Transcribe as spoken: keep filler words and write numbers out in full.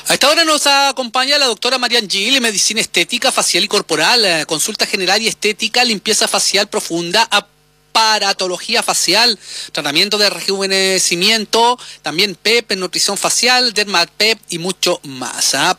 A esta hora nos acompaña la doctora Marian Gil, medicina estética, facial y corporal, eh, consulta general y estética, limpieza facial profunda, aparatología facial, tratamiento de rejuvenecimiento, también P E P, nutrición facial, Dermat P E P y mucho más. ¿ah?